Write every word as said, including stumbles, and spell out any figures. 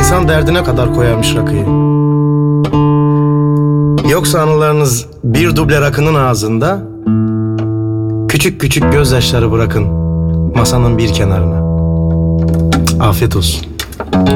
İnsan derdine kadar koyarmış rakıyı. Yoksa anılarınız bir duble rakının ağzında, küçük küçük gözyaşları bırakın masanın bir kenarına. Afiyet olsun.